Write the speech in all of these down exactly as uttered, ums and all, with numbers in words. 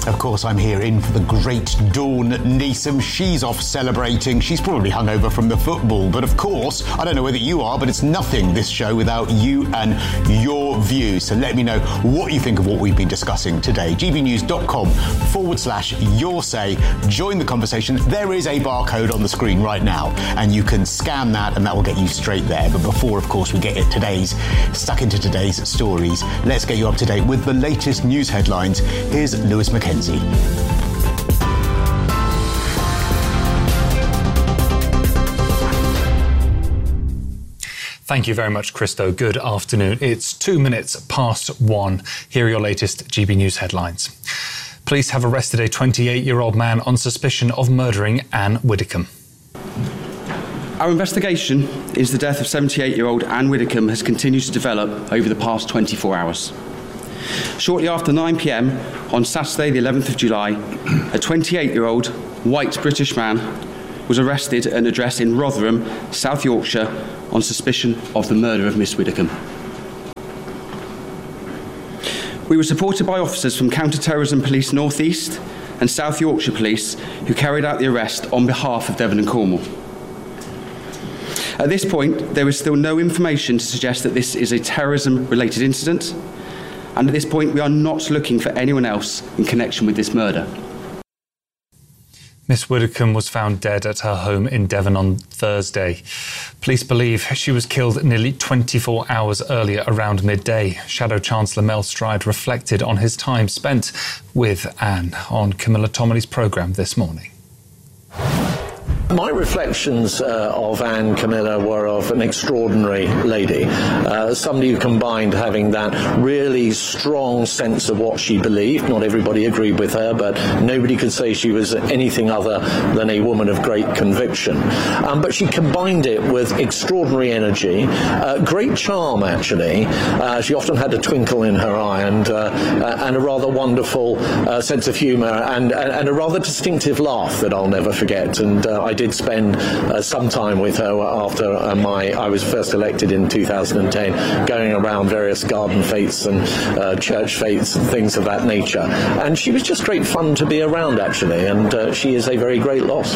Of course, I'm here in for the great Dawn Neeson. She's off celebrating. She's probably hungover from the football. But of course, I don't know whether you are, but it's nothing, this show, without you and your views. So let me know what you think of what we've been discussing today. gbnews.com forward slash your say. Join the conversation. There is a barcode on the screen right now, and you can scan that, and that will get you straight there. But before, of course, we get it today's, stuck into today's stories, let's get you up to date with the latest news headlines. Here's Lewis Mackenzie. Thank you very much, Christo. Good afternoon. It's two minutes past one. Here are your latest G B News headlines. Police have arrested a twenty-eight-year-old man on suspicion of murdering Anne Widdecombe. Our investigation into the death of seventy-eight-year-old Anne Widdecombe has continued to develop over the past twenty-four hours. Shortly after nine p m on Saturday the eleventh of July, a twenty-eight-year-old white British man was arrested at an address in Rotherham, South Yorkshire, on suspicion of the murder of Miss Widdecombe. We were supported by officers from Counter-Terrorism Police North East and South Yorkshire Police, who carried out the arrest on behalf of Devon and Cornwall. At this point, there is still no information to suggest that this is a terrorism-related incident, and at this point, we are not looking for anyone else in connection with this murder. Miss Widdecombe was found dead at her home in Devon on Thursday. Police believe she was killed nearly twenty-four hours earlier, around midday. Shadow Chancellor Mel Stride reflected on his time spent with Anne on Camilla Tominey's programme this morning. My reflections uh, of Anne Camilla were of an extraordinary lady, uh, somebody who combined having that really strong sense of what she believed. Not everybody agreed with her, but nobody could say she was anything other than a woman of great conviction. Um, but she combined it with extraordinary energy, uh, great charm actually. Uh, she often had a twinkle in her eye and, uh, uh, and a rather wonderful uh, sense of humour and, and, and a rather distinctive laugh that I'll never forget. And uh, I did spend uh, some time with her after uh, my I was first elected in two thousand ten, going around various garden fetes and uh, church fetes and things of that nature. And she was just great fun to be around, actually, and uh, she is a very great loss.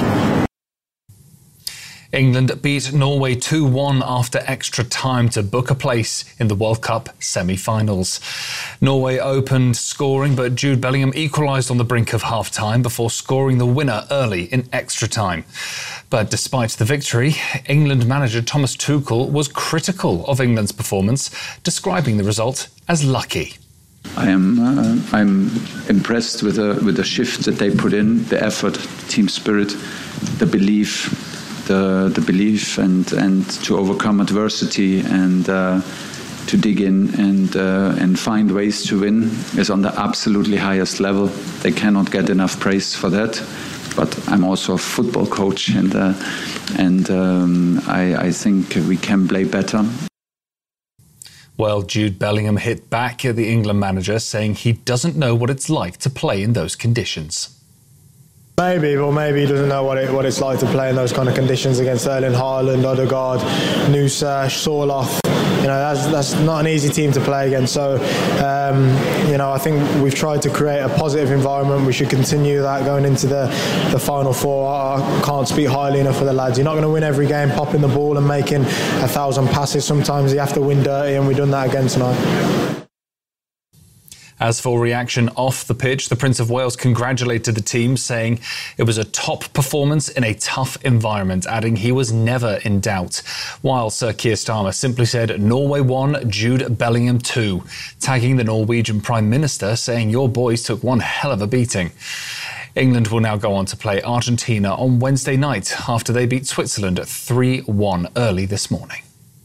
England beat Norway two one after extra time to book a place in the World Cup semi-finals. Norway opened scoring, but Jude Bellingham equalised on the brink of half-time before scoring the winner early in extra time. But despite the victory, England manager Thomas Tuchel was critical of England's performance, describing the result as lucky. I am uh, I'm impressed with the with the shift that they put in, the effort, the team spirit, the belief. The, the belief and, and to overcome adversity and uh, to dig in and uh, and find ways to win is on the absolutely highest level. They cannot get enough praise for that. But I'm also a football coach, and uh, and um, I, I think we can play better. Well, Jude Bellingham hit back at the England manager, saying he doesn't know what it's like to play in those conditions. Maybe, but maybe he doesn't know what it what it's like to play in those kind of conditions against Erling Haaland, Odegaard, Nusa, Sorloth. You know, that's that's not an easy team to play against. So, um, you know, I think we've tried to create a positive environment. We should continue that going into the, the Final Four. I can't speak highly enough for the lads. You're not going to win every game popping the ball and making a thousand passes. Sometimes you have to win dirty, and we've done that again tonight. As for reaction off the pitch, the Prince of Wales congratulated the team, saying it was a top performance in a tough environment, adding he was never in doubt. While Sir Keir Starmer simply said Norway won, Jude Bellingham two, tagging the Norwegian Prime Minister, saying your boys took one hell of a beating. England will now go on to play Argentina on Wednesday night after they beat Switzerland three one early this morning.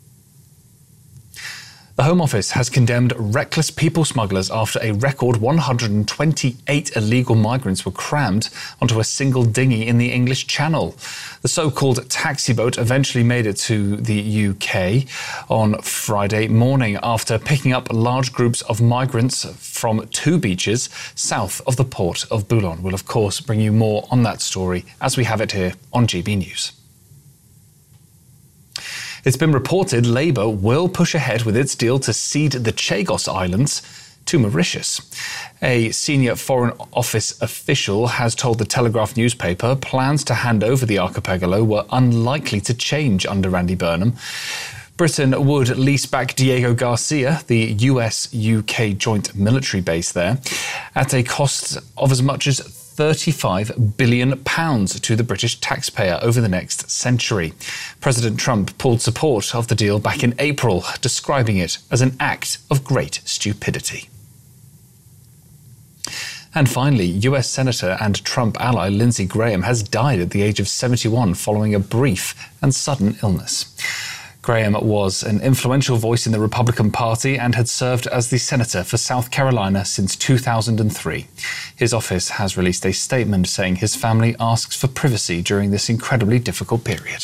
The Home Office has condemned reckless people smugglers after a record one hundred twenty-eight illegal migrants were crammed onto a single dinghy in the English Channel. The so-called taxi boat eventually made it to the U K on Friday morning after picking up large groups of migrants from two beaches south of the port of Boulogne. We'll, of course, bring you more on that story as we have it here on G B News. It's been reported Labour will push ahead with its deal to cede the Chagos Islands to Mauritius. A senior Foreign Office official has told the Telegraph newspaper plans to hand over the archipelago were unlikely to change under Andy Burnham. Britain would lease back Diego Garcia, the U S U K joint military base there, at a cost of as much as thirty-five billion pounds to the British taxpayer over the next century. President Trump pulled support of the deal back in April, describing it as an act of great stupidity. And finally, U S Senator and Trump ally Lindsey Graham has died at the age of seventy-one following a brief and sudden illness. Graham was an influential voice in the Republican Party and had served as the senator for South Carolina since two thousand three. His office has released a statement saying his family asks for privacy during this incredibly difficult period.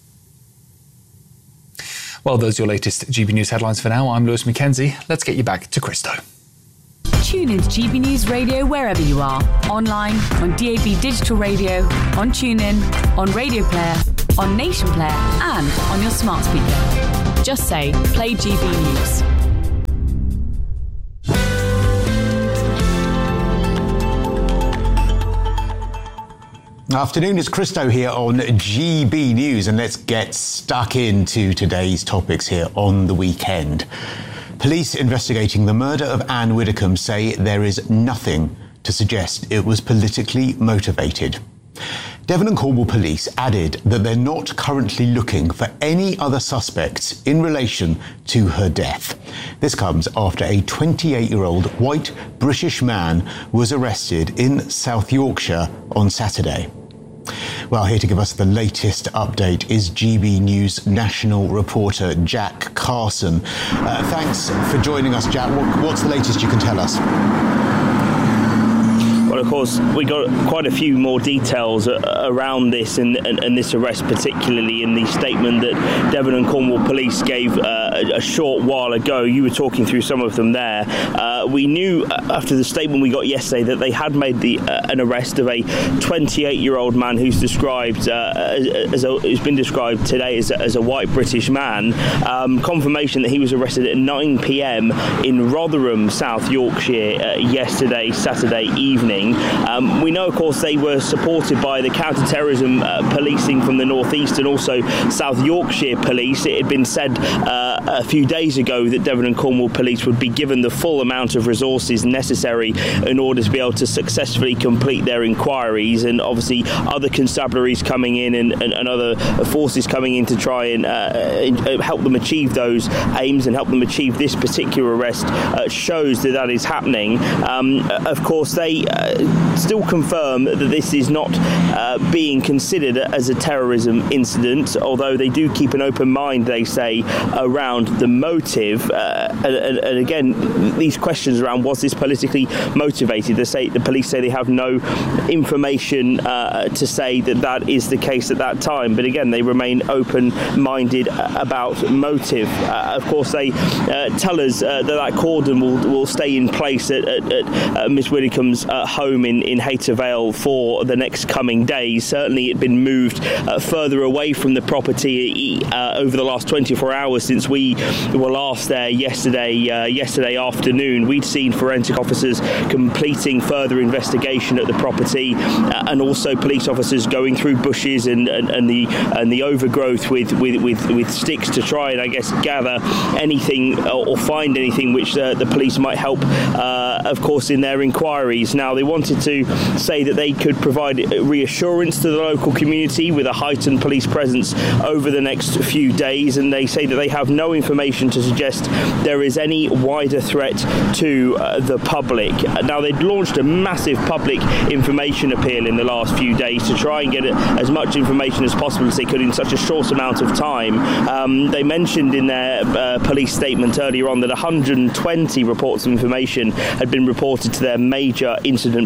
Well, those are your latest G B News headlines for now. I'm Lewis Mackenzie. Let's get you back to Christo. Tune in to G B News Radio wherever you are. Online, on D A B Digital Radio, on TuneIn, on Radio Player, on Nation Player and on your smart speaker. Just say, play G B News. Afternoon, it's Christo here on G B News, and let's get stuck into today's topics here on the weekend. Police investigating the murder of Anne Widdecombe say there is nothing to suggest it was politically motivated. Devon and Cornwall Police added that they're not currently looking for any other suspects in relation to her death. This comes after a twenty-eight-year-old white British man was arrested in South Yorkshire on Saturday. Well, here to give us the latest update is G B News national reporter Jack Carson. Uh, thanks for joining us, Jack. What, what's the latest you can tell us? Well, of course, we got quite a few more details around this and, and, and this arrest, particularly in the statement that Devon and Cornwall Police gave uh, a short while ago. You were talking through some of them there. Uh, we knew after the statement we got yesterday that they had made the uh, an arrest of a twenty-eight-year-old man who's described uh, as a, who's been described today as a, as a white British man. Um, confirmation that he was arrested at nine p.m. in Rotherham, South Yorkshire, uh, yesterday, Saturday evening. Um, we know, of course, they were supported by the counter-terrorism uh, policing from the northeast and also South Yorkshire Police. It had been said uh, a few days ago that Devon and Cornwall Police would be given the full amount of resources necessary in order to be able to successfully complete their inquiries, and obviously other constabularies coming in and, and, and other forces coming in to try and uh, help them achieve those aims and help them achieve this particular arrest uh, shows that that is happening. Um, of course, they uh, still confirm that this is not uh, being considered as a terrorism incident, although they do keep an open mind, they say, around the motive. Uh, and, and again, these questions around was this politically motivated, they say, the police say they have no information uh, to say that that is the case at that time. But again, they remain open-minded about motive. Uh, of course, they uh, tell us uh, that that cordon will, will stay in place at, at, at uh, Miss Widdecombe's uh, home in, in Hayter Vale for the next coming days. Certainly it had been moved uh, further away from the property uh, over the last twenty-four hours since we were last there yesterday uh, yesterday afternoon. We'd seen forensic officers completing further investigation at the property uh, and also police officers going through bushes and, and, and the and the overgrowth with, with, with, with sticks to try and, I guess, gather anything or, or find anything which uh, the police might help, uh, of course, in their inquiries. Now, they wanted to say that they could provide reassurance to the local community with a heightened police presence over the next few days, and they say that they have no information to suggest there is any wider threat to uh, the public. Now, they'd launched a massive public information appeal in the last few days to try and get as much information as possible as they could in such a short amount of time. Um, they mentioned in their uh, police statement earlier on that one hundred twenty reports of information had been reported to their major incident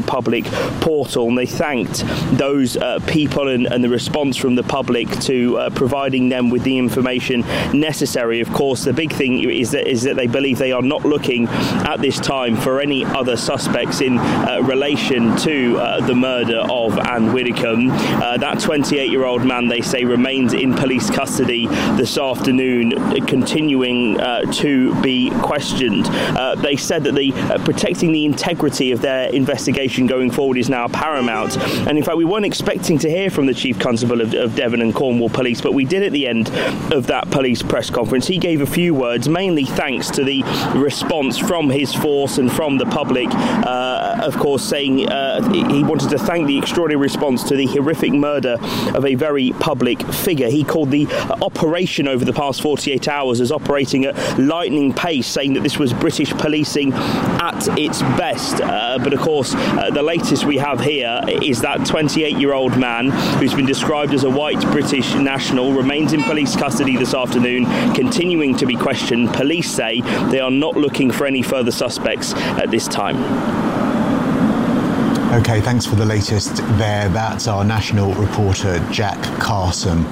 public portal, and they thanked those uh, people and, and the response from the public to uh, providing them with the information necessary. Of course, the big thing is that is that they believe they are not looking at this time for any other suspects in uh, relation to uh, the murder of Anne Widdecombe. Uh, that twenty-eight-year-old man, they say, remains in police custody this afternoon, continuing uh, to be questioned. Uh, they said that the uh, protecting the integrity of their investigation going forward is now paramount. And in fact, we weren't expecting to hear from the Chief Constable of, of Devon and Cornwall Police, but we did at the end of that police press conference. He gave a few words, mainly thanks to the response from his force and from the public, uh, of course, saying uh, he wanted to thank the extraordinary response to the horrific murder of a very public figure. He called the operation over the past forty-eight hours as operating at lightning pace, saying that this was British policing at its best. Uh, but of course, uh, the latest we have here is that twenty-eight-year-old man who's been described as a white British national remains in police custody this afternoon, continuing to be questioned. Police say they are not looking for any further suspects at this time. OK, thanks for the latest there. That's our national reporter, Jack Carson.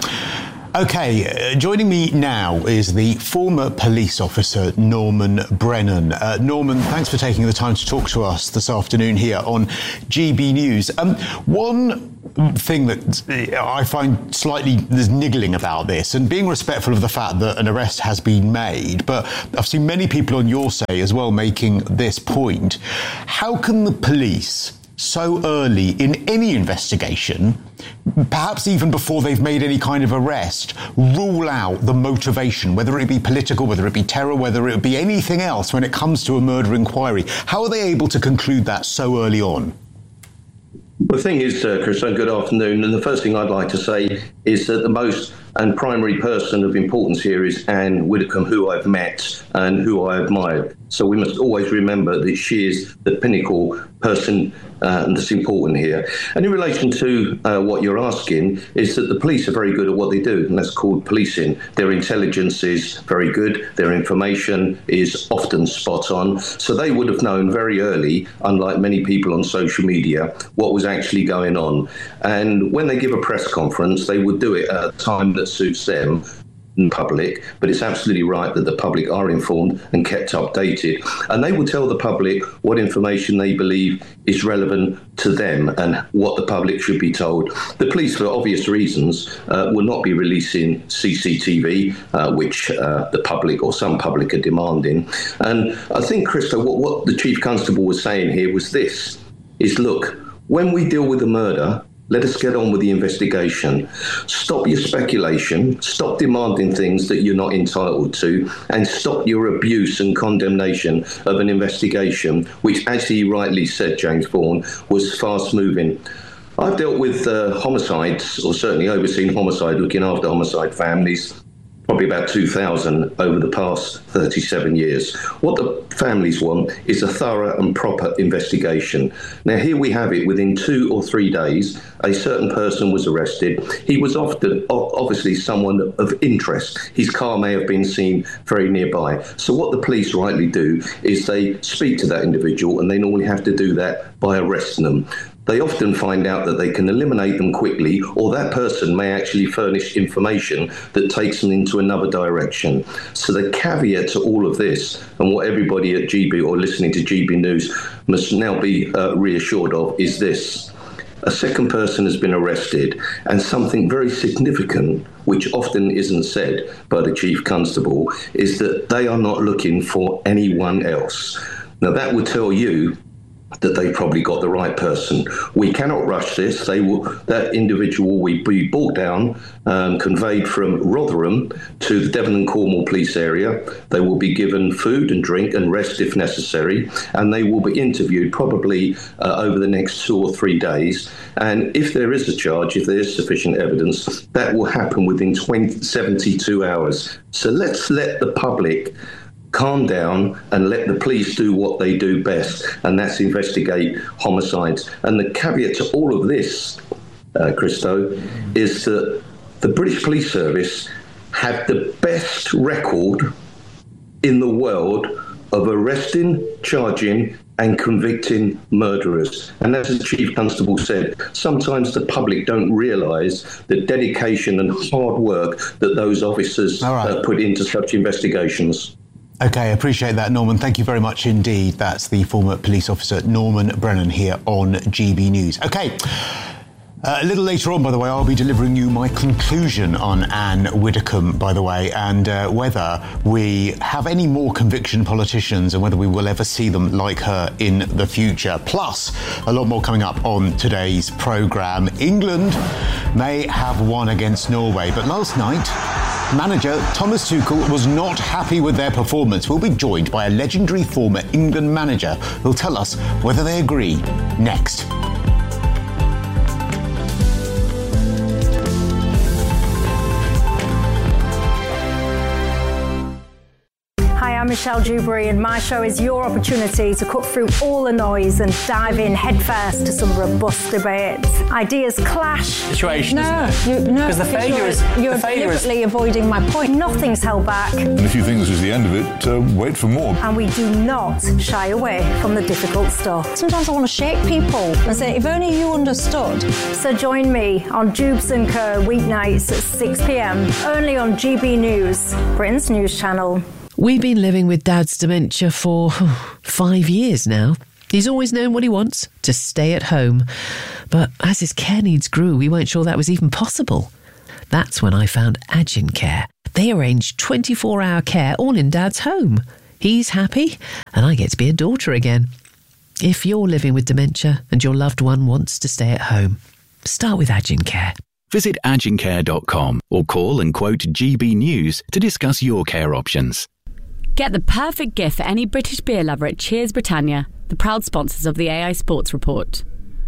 OK, uh, joining me now is the former police officer, Norman Brennan. Uh, Norman, thanks for taking the time to talk to us this afternoon here on G B News. Um, one thing that I find slightly there's niggling about this, and being respectful of the fact that an arrest has been made, but I've seen many people on your say as well making this point. How can the police so early in any investigation, perhaps even before they've made any kind of arrest, rule out the motivation, whether it be political, whether it be terror, whether it be anything else when it comes to a murder inquiry? How are they able to conclude that so early on? The thing is, uh, Chris, good afternoon. And the first thing I'd like to say is that the most and primary person of importance here is Anne Widdecombe, who I've met and who I admired. So we must always remember that she is the pinnacle person uh, that's important here. And in relation to uh, what you're asking, is that the police are very good at what they do, and that's called policing. Their intelligence is very good. Their information is often spot on. So they would have known very early, unlike many people on social media, what was actually going on. And when they give a press conference, they would do it at a time that suits them in public, but it's absolutely right that the public are informed and kept updated, and they will tell the public what information they believe is relevant to them and what the public should be told. The police, for obvious reasons, uh, will not be releasing C C T V, uh, which uh, the public or some public are demanding. And I think, Christo, what, what the Chief Constable was saying here was this, is look, when we deal with a murder, let us get on with the investigation. Stop your speculation, stop demanding things that you're not entitled to, and stop your abuse and condemnation of an investigation, which, as he rightly said, James Vaughan, was fast-moving. I've dealt with uh, homicides, or certainly overseen homicide, looking after homicide families, probably about two thousand over the past thirty-seven years. What the families want is a thorough and proper investigation. Now, here we have it. Within two or three days, a certain person was arrested. He was often, obviously someone of interest. His car may have been seen very nearby. So what the police rightly do is they speak to that individual, and they normally have to do that by arresting them. They often find out that they can eliminate them quickly, or that person may actually furnish information that takes them into another direction. So the caveat to all of this, and what everybody at G B or listening to G B News must now be uh, reassured of, is this. A second person has been arrested, and something very significant, which often isn't said by the Chief Constable, is that they are not looking for anyone else. Now, that would tell you that they probably got the right person. We cannot rush this. They will. That individual will be brought down, um, conveyed from Rotherham to the Devon and Cornwall police area. They will be given food and drink and rest if necessary, and they will be interviewed probably uh, over the next two or three days. And if there is a charge, if there is sufficient evidence, that will happen within twenty, seventy-two hours. So let's let the public calm down and let the police do what they do best, and that's investigate homicides. And the caveat to all of this, uh, Christo, is that the British Police Service have the best record in the world of arresting, charging, and convicting murderers. And as the Chief Constable said, sometimes the public don't realise the dedication and hard work that those officers right. uh, put into such investigations. OK, appreciate that, Norman. Thank you very much indeed. That's the former police officer Norman Brennan here on G B News. OK. Uh, a little later on, by the way, I'll be delivering you my conclusion on Anne Widdecombe, by the way, and uh, whether we have any more conviction politicians and whether we will ever see them like her in the future. Plus, a lot more coming up on today's programme. England may have won against Norway, but last night, manager Thomas Tuchel was not happy with their performance. We'll be joined by a legendary former England manager who'll tell us whether they agree next. I'm Michelle Dewberry, and my show is your opportunity to cut through all the noise and dive in headfirst to some robust debates. Ideas clash. Situation, no, isn't it? You, no, because the failure you're, is you're the failure deliberately is... avoiding my point. Nothing's held back. And if you think this is the end of it, uh, wait for more. And we do not shy away from the difficult stuff. Sometimes I want to shake people and say, if only you understood. So join me on Jubes and Co weeknights at six p.m. only on G B News, Britain's news channel. We've been living with Dad's dementia for oh, five years now. He's always known what he wants, to stay at home. But as his care needs grew, we weren't sure that was even possible. That's when I found Agincare. They arrange twenty-four hour care all in Dad's home. He's happy, and I get to be a daughter again. If you're living with dementia and your loved one wants to stay at home, start with Agincare. Visit agincare dot com or call and quote G B News to discuss your care options. Get the perfect gift for any British beer lover at Cheers Britannia, the proud sponsors of the A I Sports Report.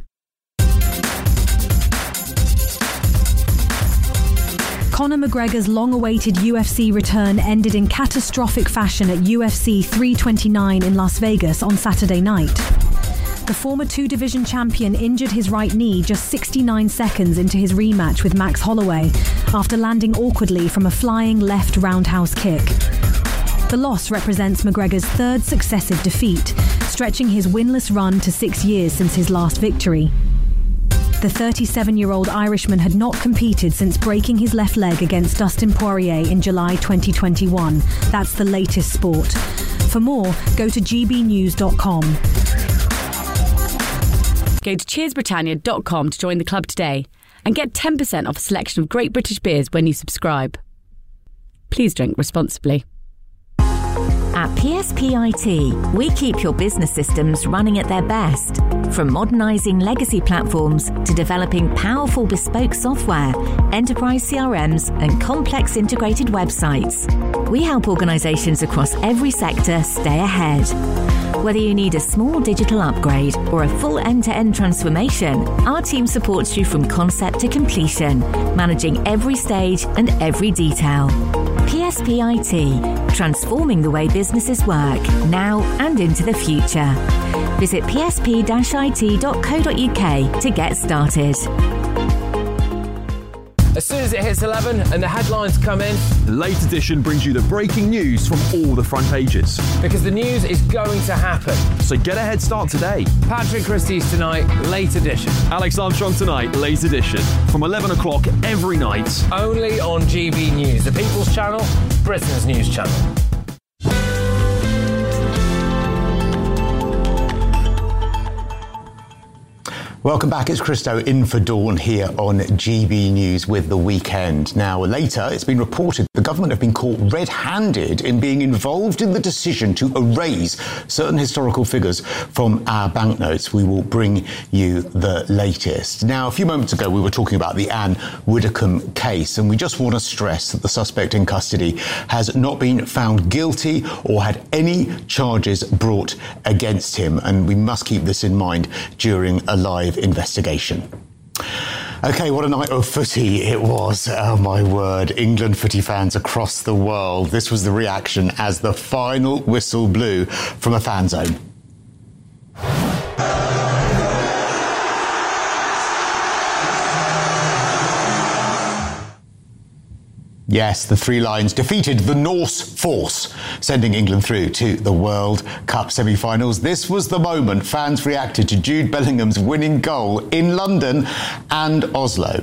Conor McGregor's long-awaited U F C return ended in catastrophic fashion at U F C three twenty-nine in Las Vegas on Saturday night. The former two-division champion injured his right knee just sixty-nine seconds into his rematch with Max Holloway after landing awkwardly from a flying left roundhouse kick. The loss represents McGregor's third successive defeat, stretching his winless run to six years since his last victory. The thirty-seven-year-old Irishman had not competed since breaking his left leg against Dustin Poirier in July twenty twenty-one. That's the latest sport. For more, go to g b news dot com. Go to cheers britannia dot com to join the club today and get ten percent off a selection of great British beers when you subscribe. Please drink responsibly. At P S P I T, we keep your business systems running at their best. From modernising legacy platforms to developing powerful bespoke software, enterprise C R Ms and complex integrated websites. We help organisations across every sector stay ahead. Whether you need a small digital upgrade or a full end-to-end transformation, our team supports you from concept to completion, managing every stage and every detail. P S P I T, transforming the way businesses work, now and into the future. Visit p s p dash i t dot co dot u k to get started. As soon as it hits eleven and the headlines come in, the Late Edition brings you the breaking news from all the front pages. Because the news is going to happen. So get a head start today. Patrick Christie's tonight, Late Edition. Alex Armstrong tonight, Late Edition. From eleven o'clock every night. Only on G B News, the People's Channel, Britain's news channel. Welcome back. It's Christo in for Dawn here on G B News with The Weekend. Now, later, it's been reported the government have been caught red-handed in being involved in the decision to erase certain historical figures from our banknotes. We will bring you the latest. Now, a few moments ago, we were talking about the Anne Widdecombe case, and we just want to stress that the suspect in custody has not been found guilty or had any charges brought against him, and we must keep this in mind during a live investigation. OK, what a night of footy it was. Oh, my word. England footy fans across the world. This was the reaction as the final whistle blew from a fan zone. Yes, the Three Lions defeated the Norse Force, sending England through to the World Cup semi-finals. This was the moment fans reacted to Jude Bellingham's winning goal in London and Oslo.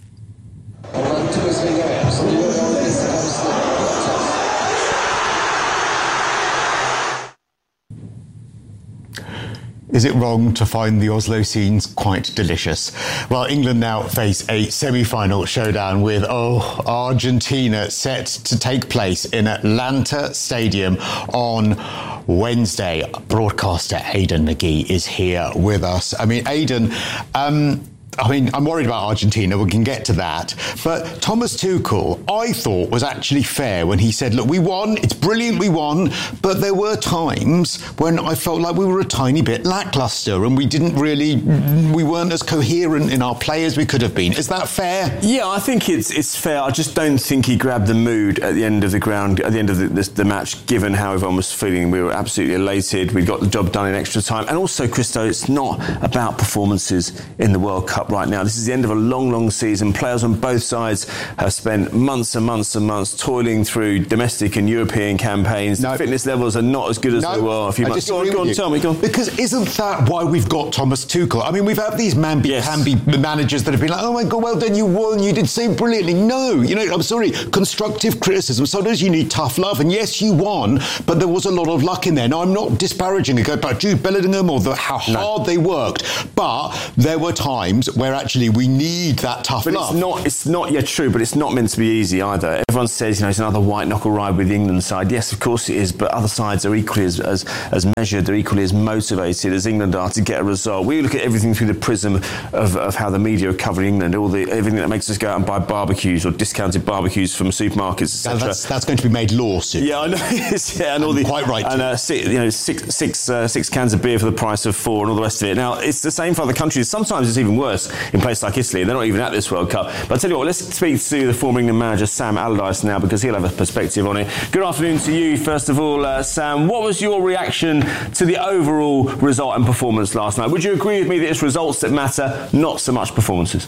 Is it wrong to find the Oslo scenes quite delicious? Well, England now face a semi-final showdown with, oh, Argentina, set to take place in Atlanta Stadium on Wednesday. Broadcaster Aidan McGee is here with us. I mean, Aidan, um, I mean, I'm worried about Argentina. We can get to that. But Thomas Tuchel, I thought, was actually fair when he said, look, we won. It's brilliant we won. But there were times when I felt like we were a tiny bit lacklustre and we didn't really, we weren't as coherent in our play as we could have been. Is that fair? Yeah, I think it's it's fair. I just don't think he grabbed the mood at the end of the ground, at the end of the, the, the match, given how everyone was feeling. We were absolutely elated. We got the job done in extra time. And also, Christo, it's not about performances in the World Cup right now. This is the end of a long, long season. Players on both sides have spent months and months and months toiling through domestic and European campaigns. No. The fitness levels are not as good as no, they were a few I months ago. Go on, go on, tell me, go on. Because isn't that why we've got Thomas Tuchel? I mean, we've had these mamby-pamby yes. managers that have been like, oh my God, well done, you won, you did so brilliantly. No, you know, I'm sorry, constructive criticism. Sometimes you need tough love. And yes, you won, but there was a lot of luck in there. Now, I'm not disparaging about Jude Bellingham or the, how hard no. they worked, but there were times where actually we need that tough but love. It's not, it's not, yeah, true, but it's not meant to be easy either. Everyone says, you know, it's another white knuckle ride with the England side. Yes, of course it is, but other sides are equally as, as, as measured, they're equally as motivated as England are to get a result. We look at everything through the prism of, of how the media are covering England, all the everything that makes us go out and buy barbecues or discounted barbecues from supermarkets, et cetera. That's, that's going to be made law soon. Yeah, I know. yeah, and all the quite right. And uh, six, you know, six, six, uh, six cans of beer for the price of four, and all the rest of it. Now, it's the same for other countries. Sometimes it's even worse in places like Italy. They're not even at this World Cup. But I tell you what, let's speak to the former England manager Sam Allardyce now, because he'll have a perspective on it. Good afternoon to you, first of all, uh, Sam. What was your reaction to the overall result and performance last night? Would you agree with me that it's results that matter, not so much performances?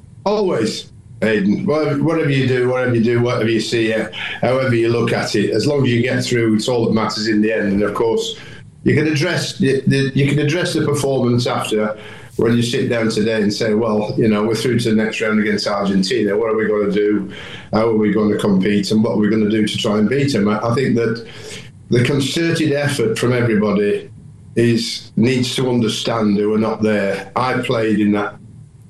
Always, Aidan. Whatever you do, whatever you do, whatever you see, however you look at it, as long as you get through, it's all that matters in the end. And of course, you can address you can address the performance after, when you sit down today and say, well, you know, we're through to the next round against Argentina. What are we going to do? How are we going to compete? And what are we going to do to try and beat them? I think that the concerted effort from everybody is needs to understand who are not there. I played in that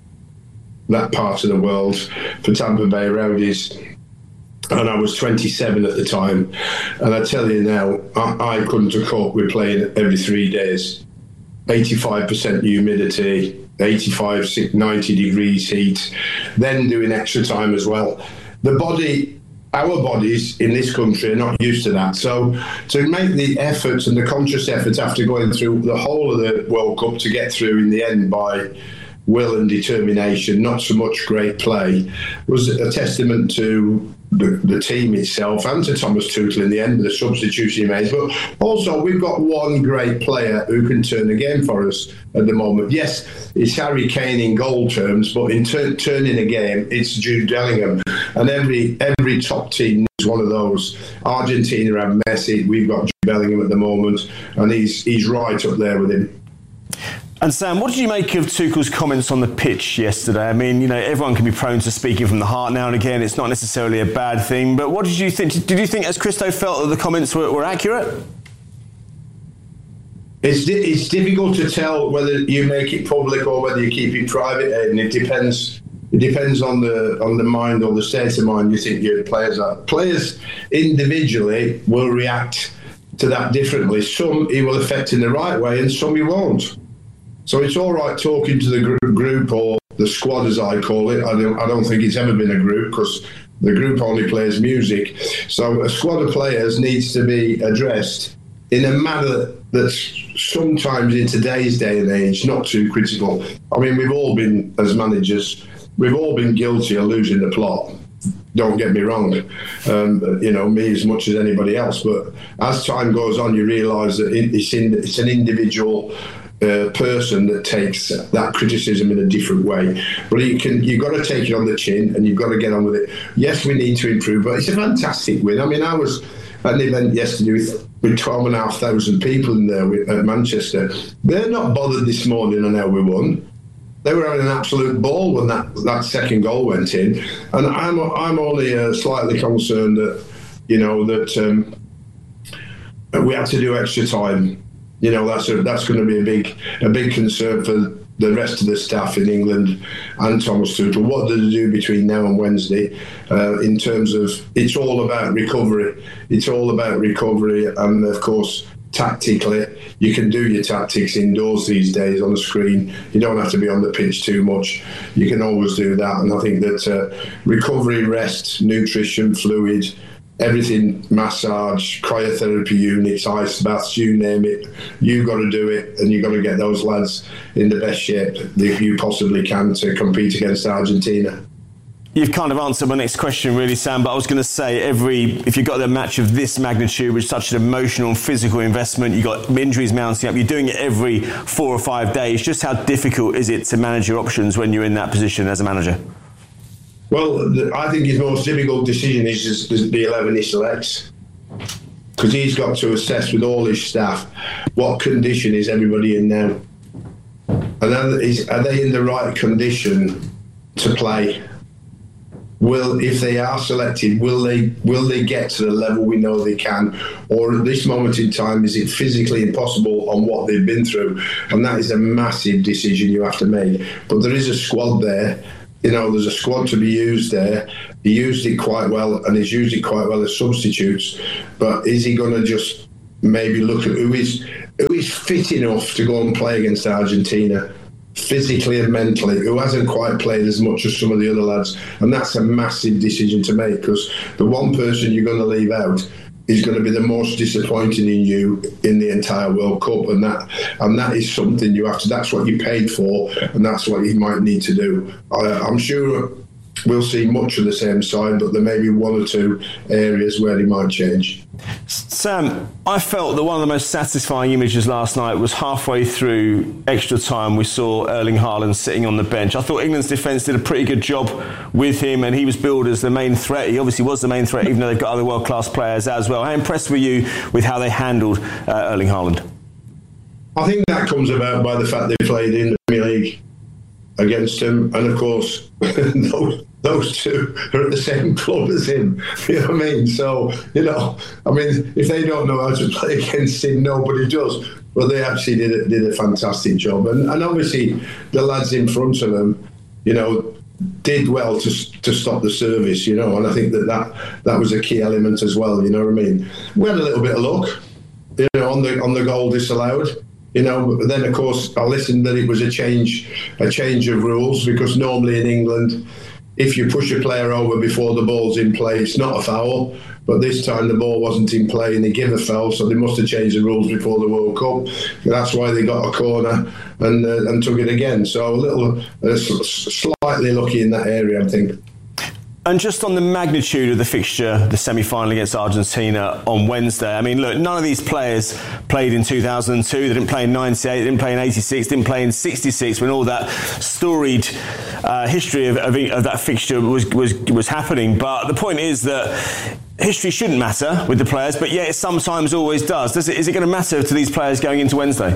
that part of the world for Tampa Bay Rowdies, and I was twenty-seven at the time. And I tell you now, I, I couldn't have coped with playing every three days. eighty-five percent humidity, eighty-five, ninety degrees heat, then doing extra time as well. The body, our bodies in this country are not used to that. So to make the efforts and the conscious effort after going through the whole of the World Cup to get through in the end by will and determination, not so much great play, was a testament to the, the team itself and to Thomas Tuchel in the end, the substitution he made. But also, we've got one great player who can turn a game for us at the moment. Yes, it's Harry Kane in goal terms, but in ter- turning a game, it's Jude Bellingham. And every every top team is one of those. Argentina have Messi, we've got Jude Bellingham at the moment, and he's he's right up there with him. And Sam, what did you make of Tuchel's comments on the pitch yesterday? I mean, you know, everyone can be prone to speaking from the heart now and again. It's not necessarily a bad thing. But what did you think? Did you think, as Christo, felt that the comments were, were accurate? It's it's difficult to tell whether you make it public or whether you keep it private, and it depends. It depends on the on the mind or the state of mind you think your players are. Players individually will react to that differently. Some he will affect in the right way, and some he won't. So it's all right talking to the group, group or the squad, as I call it. I don't, I don't think it's ever been a group, because the group only plays music. So a squad of players needs to be addressed in a manner that's sometimes, in today's day and age, not too critical. I mean, we've all been, as managers, we've all been guilty of losing the plot. Don't get me wrong, um, you know, me as much as anybody else. But as time goes on, you realise that it's, in, it's an individual uh, person that takes that criticism in a different way. But you can, you've got to take it on the chin and you've got to get on with it. Yes, we need to improve, but it's a fantastic win. I mean, I was at an event yesterday with, with twelve and a half thousand people in there with, at Manchester. They're not bothered this morning on how we won. They were having an absolute ball when that, that second goal went in. And I'm I'm only uh, slightly concerned that, you know, that um, we had to do extra time. You know, that's a, that's going to be a big a big concern for the rest of the staff in England and Thomas Tuchel. What do they do between now and Wednesday uh, in terms of, it's all about recovery. It's all about recovery and, of course, tactically, you can do your tactics indoors these days on the screen. You don't have to be on the pitch too much. You can always do that. And I think that uh, recovery, rest, nutrition, fluid, everything, massage, cryotherapy units, ice baths, you name it, you've got to do it, and you've got to get those lads in the best shape that you possibly can to compete against Argentina. You've kind of answered my next question, really, Sam, but I was going to say, every if you've got a match of this magnitude with such an emotional and physical investment, you've got injuries mounting up, you're doing it every four or five days, just how difficult is it to manage your options when you're in that position as a manager? Well, the, I think his most difficult decision is just the eleven he selects, because he's got to assess with all his staff what condition is everybody in now. And are they in the right condition to play? Will, if they are selected, will they will they get to the level we know they can? Or at this moment in time, is it physically impossible on what they've been through? And that is a massive decision you have to make. But there is a squad there. You know, there's a squad to be used there. He used it quite well, and he's used it quite well as substitutes. But is he going to just maybe look at who is who is fit enough to go and play against Argentina, physically and mentally, who hasn't quite played as much as some of the other lads? And that's a massive decision to make, because the one person you're going to leave out is going to be the most disappointing in you in the entire World Cup, and that and that is something you have to, that's what you paid for, and that's what you might need to do. I, I'm sure we'll see much of the same side, but there may be one or two areas where he might change. Sam, I felt that one of the most satisfying images last night was halfway through extra time we saw Erling Haaland sitting on the bench. I thought England's defence did a pretty good job with him, and he was billed as the main threat. He obviously was the main threat, even though they've got other world-class players as well. How impressed were you with how they handled uh, Erling Haaland? I think that comes about by the fact they played in the Premier League against him, and of course those, those two are at the same club as him. You know what I mean? So, you know, I mean, if they don't know how to play against him, nobody does. But they actually did a, did a fantastic job, and, and obviously the lads in front of them, you know, did well to to stop the service. You know, and I think that that, that was a key element as well. You know what I mean? We had a little bit of luck, you know, on the on the goal disallowed. You know, but then of course I listened that it was a change, a change of rules, because normally in England, if you push a player over before the ball's in play, it's not a foul. But this time the ball wasn't in play and they give a foul, so they must have changed the rules before the World Cup. That's why they got a corner and uh, and took it again. So a little, uh, slightly lucky in that area, I think. And just on the magnitude of the fixture, the semi-final against Argentina on Wednesday, I mean, look, none of these players played in two thousand two, they didn't play in ninety-eight, they didn't play in eighty-six, didn't play in sixty-six, when all that storied uh, history of, of, of that fixture was, was, was happening. But the point is that history shouldn't matter with the players, but yet it sometimes always does. Does it, is it going to matter to these players going into Wednesday?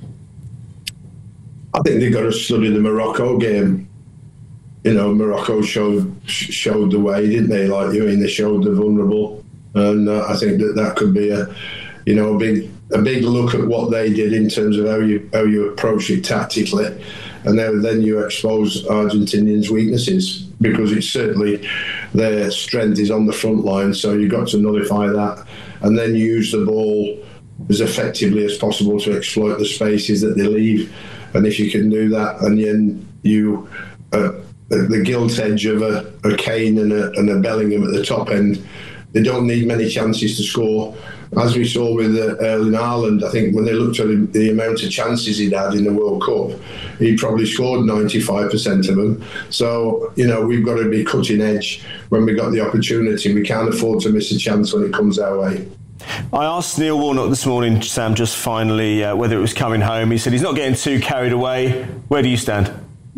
I think they've got to study the Morocco game. You know, Morocco showed showed the way, didn't they? Like, you mean, they showed the vulnerable, and uh, I think that that could be a, you know, a big a big look at what they did in terms of how you how you approach it tactically, and then then you expose Argentinians' weaknesses, because it's certainly their strength is on the front line. So you've got to nullify that, and then use the ball as effectively as possible to exploit the spaces that they leave. And if you can do that, and then you. Uh, The, the gilt edge of a, a Kane and a, and a Bellingham at the top end, they don't need many chances to score. As we saw with uh, Erling Haaland, I think when they looked at him, the amount of chances he'd had in the World Cup, he probably scored ninety-five percent of them. So, you know, we've got to be cutting edge when we got the opportunity. We can't afford to miss a chance when it comes our way. I asked Neil Warnock this morning, Sam, just finally, uh, whether it was coming home. He said he's not getting too carried away. Where do you stand?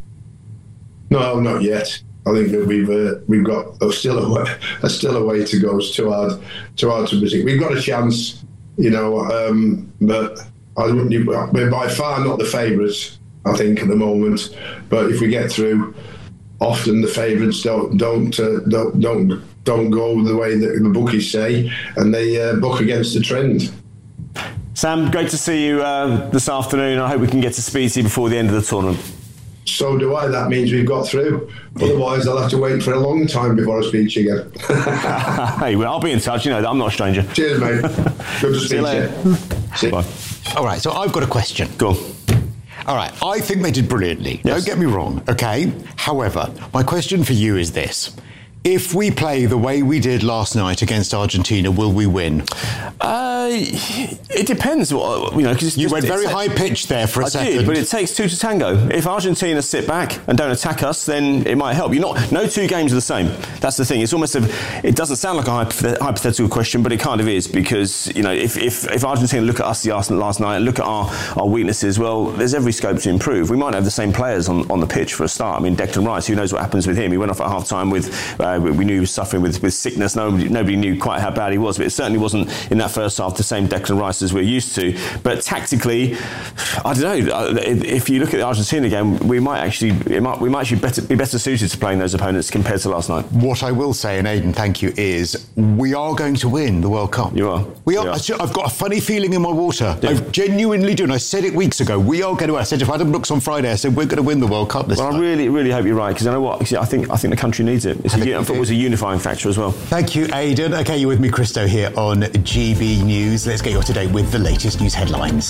No, not yet. I think that we've uh, we've got oh, still a way, uh, still a way to go. It's too hard, too hard to predict. We've got a chance, you know, um, but I wouldn't. We're by far not the favourites, I think, at the moment. But if we get through, often the favourites don't don't uh, don't don't don't go the way that the bookies say, and they uh, book against the trend. Sam, great to see you uh, this afternoon. I hope we can get to speak to you before the end of the tournament. So do I. That means we've got through. Otherwise, I'll have to wait for a long time before I speak to you again. Hey, well, I'll be in touch. You know that I'm not a stranger. Cheers, mate. Good to speak to you. Bye. All right, so I've got a question. Go on. All right, I think they did brilliantly. Yes. Don't get me wrong, okay? However, my question for you is this. If we play the way we did last night against Argentina, will we win? Uh, it depends. What, you know, cause you went very high pitched there for a I second. did, but it takes two to tango. If Argentina sit back and don't attack us, then it might help. You're not. No two games are the same. That's the thing. It's almost a. It doesn't sound like a hypothetical question, but it kind of is, because you know, if if, if Argentina look at us the Arsenal last night and look at our, our weaknesses, well, there's every scope to improve. We might have the same players on, on the pitch for a start. I mean, Declan Rice. Who knows what happens with him? He went off at half time with. Uh, we knew he was suffering with, with sickness. Nobody, nobody knew quite how bad he was, but it certainly wasn't in that first half the same Declan Rice as we're used to. But tactically, I don't know. If you look at the Argentina game, we might actually, it might, we might actually better, be better suited to playing those opponents compared to last night. What I will say, and Aidan, thank you, is we are going to win the World Cup. You are. We are. You are. I've got a funny feeling in my water. Yeah. I genuinely do, and I said it weeks ago. We are going to. I said if Adam Brooks on Friday, I said we're going to win the World Cup this well, time. I really, really hope you're right, because you know what? I think I think the country needs it. It's a, it was a unifying factor as well. Thank you, Aidan. OK, you're with me, Christo, here on G B News. Let's get you up to date with the latest news headlines.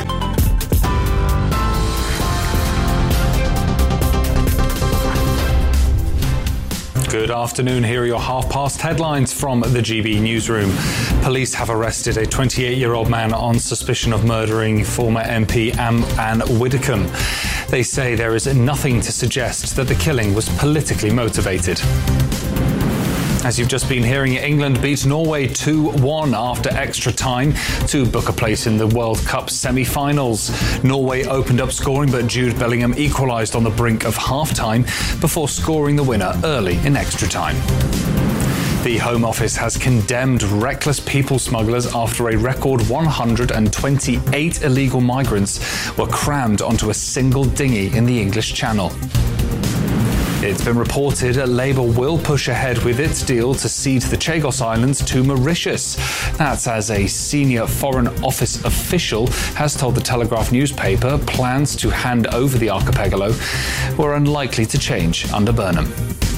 Good afternoon. Here are your half-past headlines from the G B newsroom. Police have arrested a twenty-eight-year-old man on suspicion of murdering former M P Anne Widdecombe. They say there is nothing to suggest that the killing was politically motivated. As you've just been hearing, England beat Norway two one after extra time to book a place in the World Cup semi-finals. Norway opened up scoring, but Jude Bellingham equalised on the brink of half-time before scoring the winner early in extra time. The Home Office has condemned reckless people smugglers after a record one hundred twenty-eight illegal migrants were crammed onto a single dinghy in the English Channel. It's been reported Labour will push ahead with its deal to cede the Chagos Islands to Mauritius. That's as a senior Foreign Office official has told the Telegraph newspaper plans to hand over the archipelago were unlikely to change under Burnham.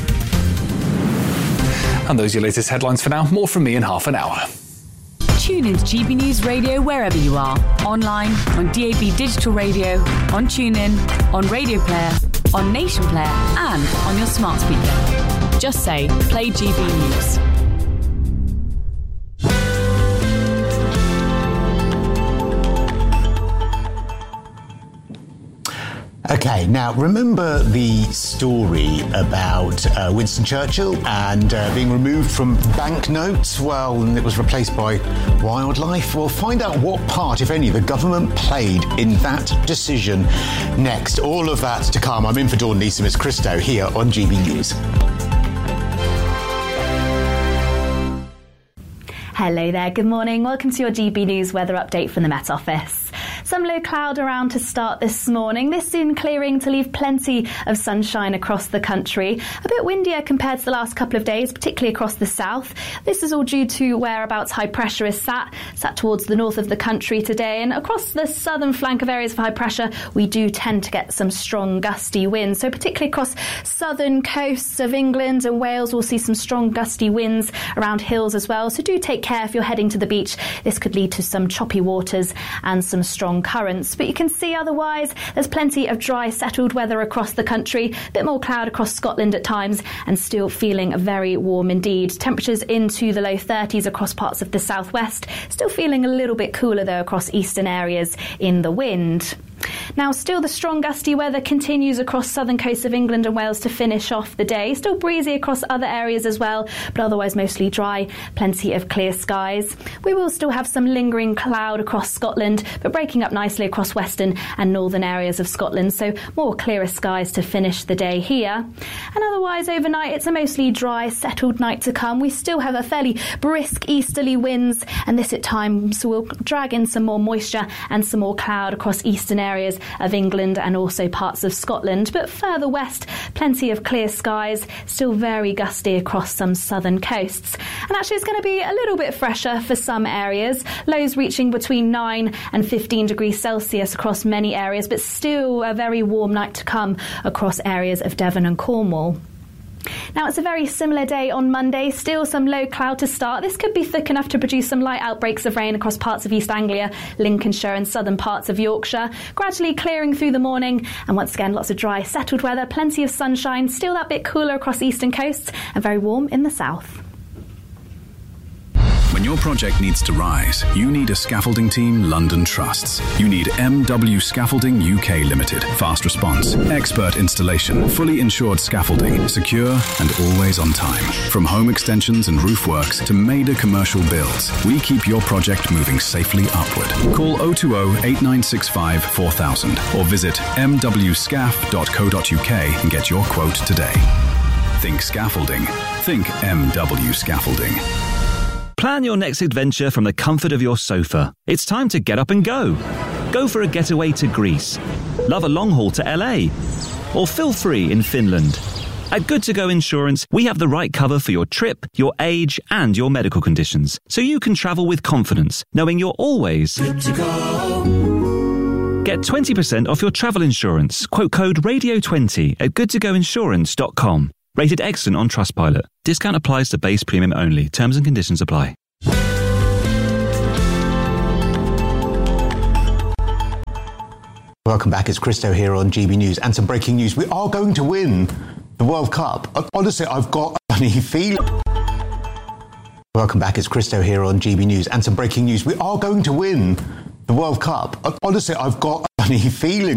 And those are your latest headlines for now. More from me in half an hour. Tune in to G B News Radio wherever you are. Online, on D A B Digital Radio, on TuneIn, on Radio Player, on Nation Player, and on your smart speaker. Just say, play G B News. OK, now remember the story about uh, Winston Churchill and uh, being removed from banknotes? Well, and it was replaced by wildlife. Well, find out what part, if any, the government played in that decision next. All of that to come. I'm in for Dawn Neeson. It's Christo here on G B News. Hello there, good morning. Welcome to your G B News weather update from the Met Office. Some low cloud around to start this morning. This soon clearing to leave plenty of sunshine across the country. A bit windier compared to the last couple of days, particularly across the south. This is all due to whereabouts high pressure is sat, sat towards the north of the country today. And across the southern flank of areas of high pressure, we do tend to get some strong gusty winds. So particularly across southern coasts of England and Wales, we'll see some strong gusty winds around hills as well. So do take care if you're heading to the beach. This could lead to some choppy waters and some strong currents. But you can see otherwise there's plenty of dry, settled weather across the country. A bit more cloud across Scotland at times and still feeling very warm indeed. Temperatures into the low thirties across parts of the southwest. Still feeling a little bit cooler though across eastern areas in the wind. Now, still the strong gusty weather continues across southern coast of England and Wales to finish off the day. Still breezy across other areas as well, but otherwise mostly dry, plenty of clear skies. We will still have some lingering cloud across Scotland, but breaking up nicely across western and northern areas of Scotland, so more clearer skies to finish the day here. And otherwise overnight it's a mostly dry, settled night to come. We still have a fairly brisk easterly winds, and this at times will drag in some more moisture and some more cloud across eastern areas of England and also parts of Scotland. But further west, plenty of clear skies, still very gusty across some southern coasts. And actually it's going to be a little bit fresher for some areas, lows reaching between nine and fifteen degrees Celsius across many areas, but still a very warm night to come across areas of Devon and Cornwall. Now, it's a very similar day on Monday, still some low cloud to start. This could be thick enough to produce some light outbreaks of rain across parts of East Anglia, Lincolnshire and southern parts of Yorkshire, gradually clearing through the morning, and once again lots of dry, settled weather, plenty of sunshine, still that bit cooler across eastern coasts and very warm in the south. When your project needs to rise, you need a scaffolding team London trusts. You need M W Scaffolding U K Limited. Fast response, expert installation, fully insured scaffolding, secure and always on time. From home extensions and roof works to major commercial builds, we keep your project moving safely upward. Call oh two oh, eight nine six five, four thousand or visit m w scaff dot co dot u k and get your quote today. Think scaffolding. Think M W Scaffolding. Plan your next adventure from the comfort of your sofa. It's time to get up and go. Go for a getaway to Greece. Love a long haul to L A. Or feel free in Finland. At Good To Go Insurance, we have the right cover for your trip, your age, and your medical conditions, so you can travel with confidence, knowing you're always good to go. Get twenty percent off your travel insurance. Quote code radio twenty at good to go insurance dot com. Rated excellent on Trustpilot. Discount applies to base premium only. Terms and conditions apply. Welcome back. It's Christo here on G B News. And some breaking news. We are going to win the World Cup. Honestly, I've got a funny feeling. Welcome back. It's Christo here on G B News. And some breaking news. We are going to win the World Cup. Honestly, I've got a funny feeling.